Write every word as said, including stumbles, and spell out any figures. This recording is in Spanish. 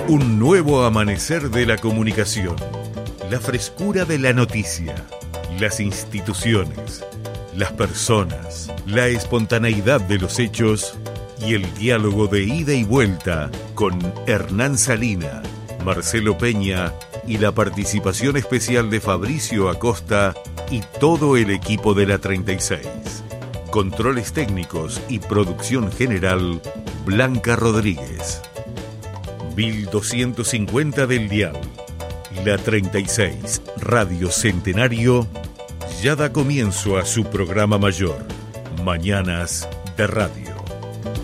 Un nuevo amanecer de la comunicación, la frescura de la noticia, las instituciones, las personas, la espontaneidad de los hechos y el diálogo de ida y vuelta con Hernán Salina, Marcelo Peña y la participación especial de Fabricio Acosta y todo el equipo de la treinta y seis. Controles técnicos y producción general, Blanca Rodríguez. mil doscientos cincuenta del dial. La treinta y seis, Radio Centenario, ya da comienzo a su programa mayor, Mañanas de Radio.